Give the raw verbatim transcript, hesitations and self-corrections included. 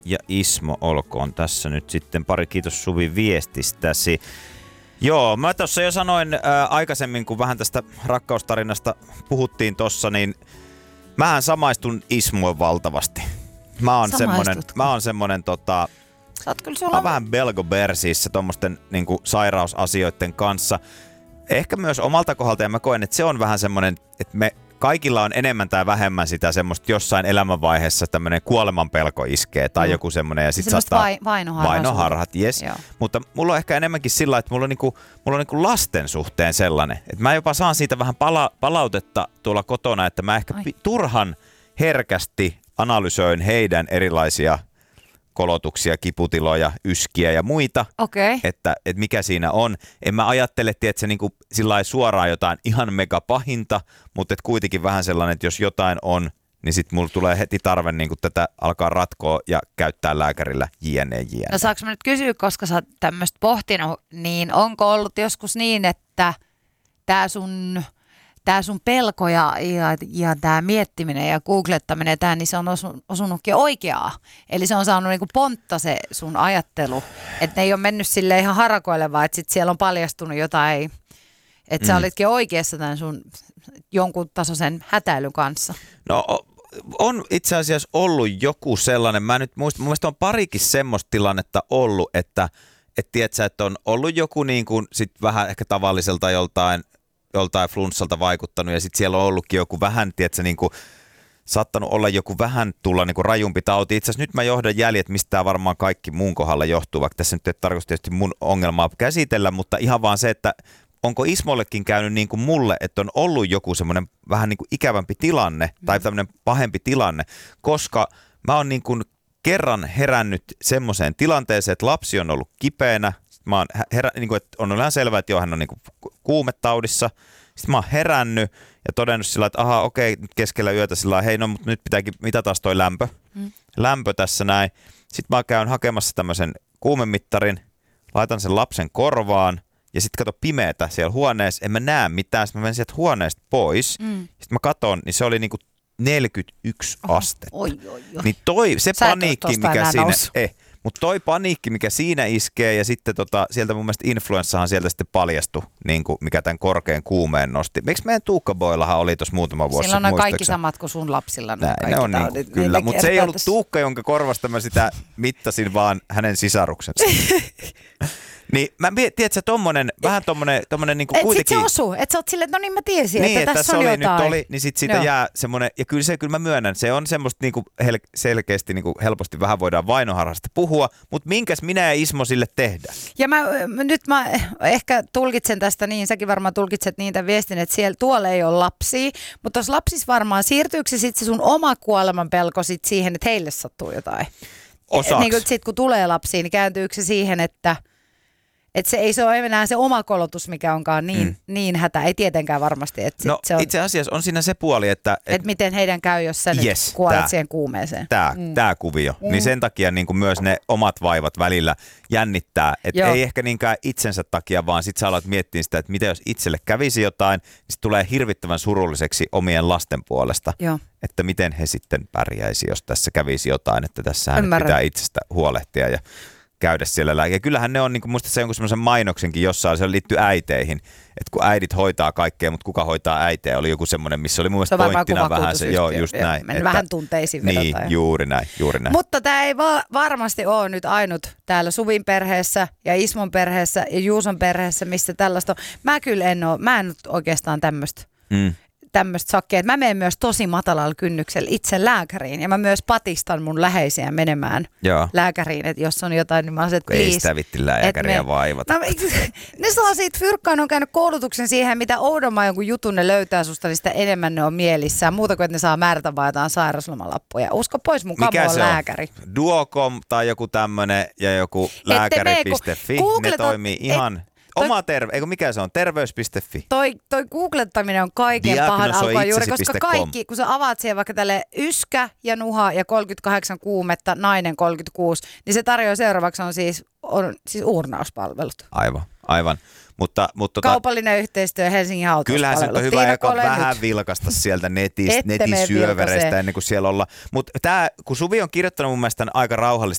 ja Ismo olkoon tässä nyt sitten pari. Kiitos Suvi viestistäsi. Joo, mä tuossa jo sanoin ää, aikaisemmin, kun vähän tästä rakkaustarinasta puhuttiin tossa, niin mähän samaistun Ismoon valtavasti. Mä oon semmonen, mä oon semmonen tota, mä oon vähän belgobersiissä tommosten niinku sairausasioiden kanssa. Ehkä myös omalta kohdalta, ja mä koen, että se on vähän semmonen, että me kaikilla on enemmän tai vähemmän sitä semmoista jossain elämänvaiheessa tämmönen kuolemanpelko iskee tai mm. joku semmonen, ja sit saattaa vai, vainoharhat. Vainoharhat, yes. Joo. Mutta mulla on ehkä enemmänkin sillä, että mulla on niinku, mulla on niinku lasten suhteen sellainen, että mä jopa saan siitä vähän pala- palautetta tuolla kotona, että mä ehkä pi- turhan herkästi analysoin heidän erilaisia kolotuksia, kiputiloja, yskiä ja muita, okay. että, että mikä siinä on. En mä ajattele, että se niinku sillai suoraan jotain ihan mega pahinta, mutta et kuitenkin vähän sellainen, että jos jotain on, niin sit mulla tulee heti tarve niinku tätä alkaa ratkoa ja käyttää lääkärillä jne. jne. No saanko mä nyt kysyä, koska sä oot tämmöistä pohtinut, niin onko ollut joskus niin, että tää sun... Tämä sun pelko ja, ja, ja tämä miettiminen ja googlettaminen, tää, niin se on osu, osunutkin oikeaa. Eli se on saanut niinku pontta se sun ajattelu. Että ne ei ole mennyt sille ihan harakoille, vaan että sit siellä on paljastunut jotain, että sä mm. olitkin oikeassa tämän sun jonkun tasoisen hätäilyn kanssa. No on itse asiassa ollut joku sellainen, mä nyt muistan, mun mielestä on parikin semmoista tilannetta ollut, että et tiedätkö, että on ollut joku niin kuin sit vähän ehkä tavalliselta joltain, joltain flunssalta vaikuttanut, ja sitten siellä on ollutkin joku vähän, tiedätkö, niin kuin, saattanut olla joku vähän tulla niin kuin rajumpi tauti. Itse asiassa nyt mä johdan jäljet, mistä tämä varmaan kaikki muun kohdalla johtuu, vaikka tässä nyt ei tarkoita tietysti mun ongelmaa käsitellä, mutta ihan vaan se, että onko Ismollekin käynyt niin kuin mulle, että on ollut joku semmoinen vähän niin kuin ikävämpi tilanne tai tämmöinen pahempi tilanne, koska mä oon niin kuin kerran herännyt semmoiseen tilanteeseen, että lapsi on ollut kipeänä. Mä oon herä, niin kuin, että on ihan selvää, että joo, hän on niin kuin kuumetaudissa. Sitten mä oon herännyt ja todennut sillä, että aha, okei, nyt keskellä yötä sillä hei, no mutta nyt pitääkin mitata toi lämpö. Mm. Lämpö tässä näin. Sitten mä käyn hakemassa tämmöisen kuumemittarin, laitan sen lapsen korvaan ja sitten kato pimeätä siellä huoneessa. En mä näe mitään, sitten mä menen sieltä huoneesta pois. Mm. Sitten mä katon, niin se oli niinku neljäkymmentäyksi Oho. astetta. Oi, oi, oi. Niin toi, se Sä paniikki, mikä siinä... Eh, Mutta toi paniikki, mikä siinä iskee, ja sitten tota, sieltä mun mielestä influenssahan sieltä sitten paljastui, niin kuin mikä tämän korkean kuumeen nosti. Miksi meidän Tuukka-boillahan oli tuossa muutama vuosi? Silloin on kaikki samat kuin sun lapsilla. Näin, ne on niin kuin, kyllä, mutta se ei ollut Tuukka, jonka korvasta mä sitä mittasin, vaan hänen sisaruksensa. Niin mä tiedätkö, tommonen, vähän tommonen, tommonen niinku et kuitenkin... Et sit se osuu, että sä oot silleen, että no niin mä tiesin, niin, että tässä on oli, jotain. Nyt oli, niin sit siitä Joo. jää semmonen, ja kyllä se, kyllä mä myönnän, se on semmoista niinku hel- selkeästi niinku helposti vähän voidaan vainoharhasta puhua, mutta minkäs minä ja Ismo sille tehdään? Ja mä, nyt mä ehkä tulkitsen tästä niin, säkin varmaan tulkitset niin tämän viestin, että siellä tuolla ei ole lapsia, mutta tuossa lapsissa varmaan siirtyykö se sit se sun oma kuoleman pelko sit siihen, että heille sattuu jotain? Osaaks. Niin kun sit kun tulee lapsia, niin kääntyykö se siihen, että Että se ei se ole enää se oma kolotus, mikä onkaan niin, mm. niin hätä. Ei tietenkään varmasti. Että no se on, itse asiassa on siinä se puoli, että... Että et miten heidän käy, jos sä yes, nyt kuolet tää, siihen kuumeeseen. Tämä mm. tää kuvio. Mm. Niin sen takia niin kuin myös ne omat vaivat välillä jännittää. Että ei ehkä niinkään itsensä takia, vaan sit sä alat miettiä sitä, että mitä jos itselle kävisi jotain, niin se tulee hirvittävän surulliseksi omien lasten puolesta. Joo. Että miten he sitten pärjäisi, jos tässä kävisi jotain. Että tässähän pitää itsestä huolehtia ja... käydä siellä lääkärissä. Ja kyllähän ne on, niin kuin muistat se jonkun semmoisen mainoksenkin jossain, se liittyy äiteihin, että kun äidit hoitaa kaikkea, mutta kuka hoitaa äitejä, oli joku semmoinen, missä oli mun mielestä pointtina vähän se, joo, just näin. Että, vähän tunteisiin niin, vedotaan. Niin, juuri näin, juuri näin. Mutta tämä ei va- varmasti ole nyt ainut täällä Suvin perheessä ja Ismon perheessä ja Juuson perheessä, missä tällaista on. Mä kyllä en ole, mä en nyt oikeastaan tämmöistä. Mm. tämmöistä sakkia, että mä menen myös tosi matalalla kynnyksellä itse lääkäriin ja mä myös patistan mun läheisiä menemään Joo. lääkäriin, että jos on jotain, niin mä oon, että ei sitä vitti lääkäriä me... vaivata. No, ne saa siitä fyrkkaan, on käynyt koulutuksen siihen, mitä oudomman jonkun jutun ne löytää susta, niin sitä enemmän ne on mielissään, muuta kuin että ne saa määrätä vaan jotain sairauslomalappuja. Usko pois, mun kamo on lääkäri. Duocom tai joku tämmönen ja joku lääkäri piste fi, ne toimii ihan... Et, Oma terve, eikö mikä se on? Terveys piste fi. Toi, toi googlettaminen on kaiken pahan alkua juuri, koska kaikki, kun sä avaat siihen vaikka tälle yskä ja nuha ja kolmekymmentäkahdeksan kuumetta, nainen kolmekymmentäkuusi, niin se tarjoaa seuraavaksi on siis, on siis uurnauspalvelut. Aivan, aivan. Mutta, mutta kaupallinen tota, yhteistyö Helsingin hautauspalvelut. Kyllähän se on hyvä aika vähän nyt vilkasta sieltä netistä, netin syövereistä ennen kuin siellä ollaan. Mutta kun Suvi on kirjoittanut mun mielestä aika rauhallisesti